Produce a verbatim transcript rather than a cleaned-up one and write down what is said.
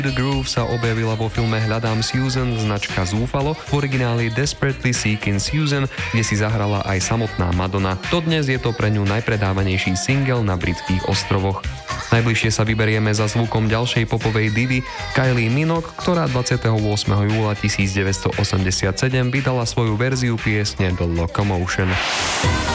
The Groove sa objavila vo filme Hľadám Susan, značka Zúfalo, v origináli Desperately Seeking Susan, kde si zahrala aj samotná Madonna. Dodnes je to pre ňu najpredávanejší single na britských ostrovoch. Najbližšie sa vyberieme za zvukom ďalšej popovej divy Kylie Minogue, ktorá dvadsiateho ôsmeho júla tisícdeväťstoosemdesiatsedem vydala svoju verziu piesne The Locomotion.